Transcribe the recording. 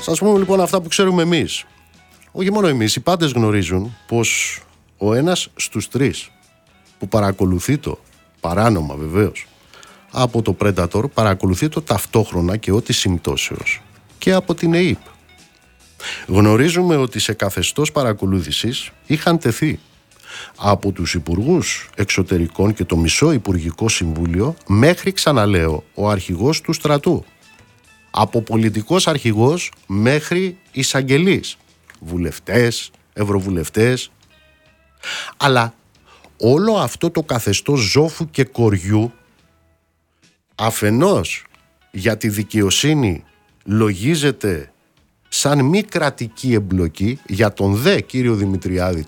Σας πούμε λοιπόν αυτά που ξέρουμε εμείς. Όχι μόνο εμείς, οι πάντες γνωρίζουν πως ο ένας στους τρεις που παρακολουθεί το, παράνομα βεβαίως, από το Predator, παρακολουθεί το ταυτόχρονα και ό,τι συμπτώσεως και από την ΕΕΠ. Γνωρίζουμε ότι σε καθεστώς παρακολούθησης είχαν τεθεί από τους υπουργούς εξωτερικών και το μισό Υπουργικό Συμβούλιο μέχρι, ξαναλέω, ο αρχηγός του στρατού. Από πολιτικός αρχηγός μέχρι εισαγγελείς, βουλευτές, ευρωβουλευτές. Αλλά όλο αυτό το καθεστώς ζόφου και κοριού, αφενός για τη δικαιοσύνη λογίζεται σαν μη κρατική εμπλοκή, για τον δε κύριο Δημητριάδη